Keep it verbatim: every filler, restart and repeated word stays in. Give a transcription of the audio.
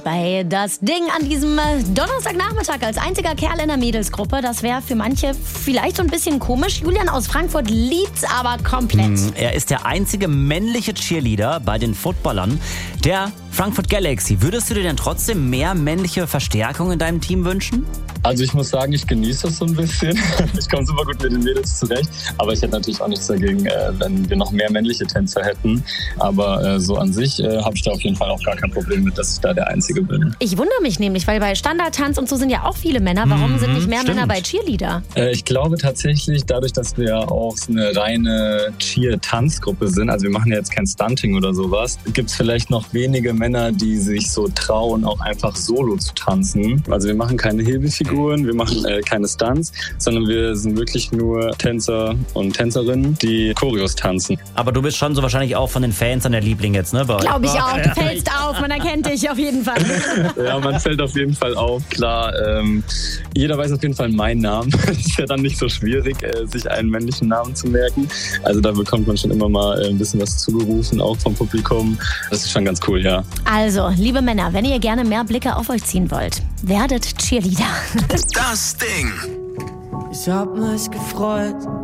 Bei das Ding an diesem Donnerstagnachmittag als einziger Kerl in der Mädelsgruppe, das wäre für manche vielleicht so ein bisschen komisch. Julian aus Frankfurt liebt's aber komplett. Er ist der einzige männliche Cheerleader bei den Footballern der Frankfurt Galaxy. Würdest du dir denn trotzdem mehr männliche Verstärkung in deinem Team wünschen? Also ich muss sagen, ich genieße das so ein bisschen. Ich komme super gut mit den Mädels zurecht. Aber ich hätte natürlich auch nichts dagegen, wenn wir noch mehr männliche Tänzer hätten. Aber so an sich habe ich da auf jeden Fall auch gar kein Problem mit, dass ich da der Einzige bin. Ich wundere mich nämlich, weil bei Standardtanz und so sind ja auch viele Männer. Warum mhm, sind nicht mehr stimmt. Männer bei Cheerleader? Ich glaube tatsächlich, dadurch, dass wir auch eine reine Cheer-Tanzgruppe sind, also wir machen ja jetzt kein Stunting oder sowas, gibt es vielleicht noch wenige Männer, die sich so trauen, auch einfach solo zu tanzen. Also wir machen keine Hebelfiguren. Wir machen äh, keine Stunts, sondern wir sind wirklich nur Tänzer und Tänzerinnen, die Choreos tanzen. Aber du bist schon so wahrscheinlich auch von den Fans dann der Liebling jetzt, ne? Glaube ich auch. Du fällst auf, man erkennt dich auf jeden Fall. Ja, man fällt auf jeden Fall auf, klar. Ähm, jeder weiß auf jeden Fall meinen Namen. Es ist ja dann nicht so schwierig, äh, sich einen männlichen Namen zu merken. Also da bekommt man schon immer mal äh, ein bisschen was zugerufen, auch vom Publikum. Das ist schon ganz cool, ja. Also, liebe Männer, wenn ihr gerne mehr Blicke auf euch ziehen wollt, werdet Cheerleader. Das Ding. Ich hab mich gefreut,